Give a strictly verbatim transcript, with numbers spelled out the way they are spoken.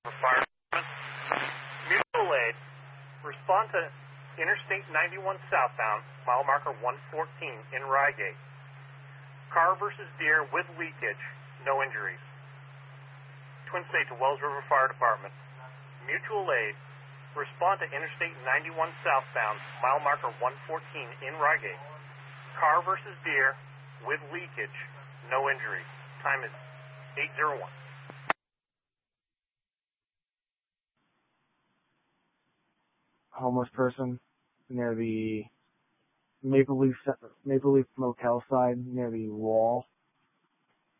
For fire department, mutual aid, respond to Interstate ninety-one southbound, mile marker one fourteen in Rygate. Car versus deer with leakage, no injuries. Twin State to Wells River Fire Department, mutual aid, respond to Interstate ninety-one southbound, mile marker one fourteen in Rygate. Car versus deer with leakage, no injuries. Time is eight oh one. Homeless person near the Maple Leaf Maple Leaf Motel side near the wall